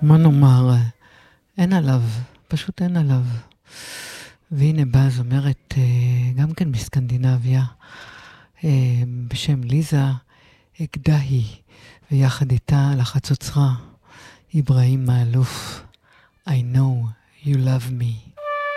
מה נאמר? אין עליו, פשוט אין עליו. והנה באז אומרת, גם כן בסקנדינביה, בשם ליזה אקדהי, ויחד איתה על החצוצרה, איברהים מאלוף, I know you love me.